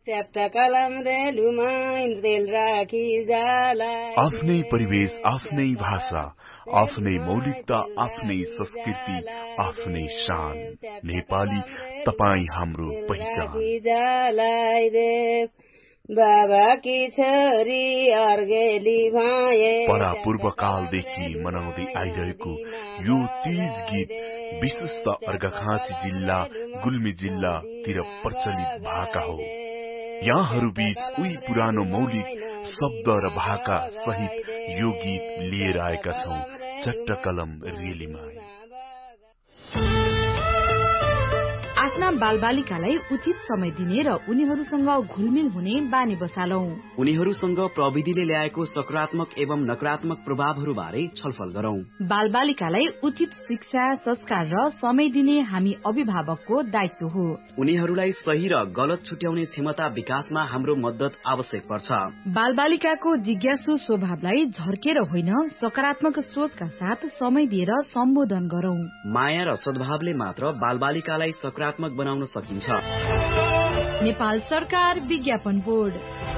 च्याप्टा कलम रेलुमा तेल राखी जाला आफ्नै परिवेश आफ्नै भाषा आफ्नै मौलिकता आफ्नै संस्कृति आफ्नै शान नेपाली तपाई हाम्रो पहिचान बाबा की छोरी अर्गेली भाए परापूर्व कालदेखि मनाउँदै आइरहेको यो तीज गीत विशेषत अर्घाखाँची जिल्ला गुल्मी जिल्लातिर प्रचलित भाका हो। यहाँहरू बीच उही पुरानो मौलिक शब्द र भाका सहित यो गीत लिएर आएका छौं चट्टकलम रेलीमा। आफ्ना बालबालिकालाई उचित समय दिने र उनीहरूसँग घुलमिल हुने बानी बसालौं। उनीहरूसँग प्रविधिले ल्याएको सकारात्मक एवं नकारात्मक प्रभावहरू बारे छलफल गरौं। बालबालिकालाई उचित शिक्षा संस्कार र समय दिने हामी अभिभावकको दायित्व हो। उनीहरूलाई सही र गलत छुट्याउने क्षमता विकासमा हाम्रो मद्दत आवश्यक पर्छ। बालबालिकाको जिज्ञासु स्वभावलाई झर्केर होइन सकारात्मक सोचका साथ समय दिएर सम्बोधन गरौं। माया र सद्भावले मात्र बालबालिकालाई सकारात्मक बनाउन सकिन्छ। नेपाल सरकार विज्ञापन बोर्ड।